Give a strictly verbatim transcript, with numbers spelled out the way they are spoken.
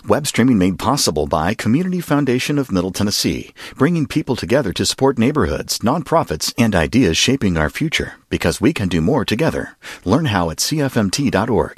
Web streaming made possible by Community Foundation of Middle Tennessee, bringing people together to support neighborhoods, nonprofits, and ideas shaping our future, because we can do more together. Learn how at C F M T dot org.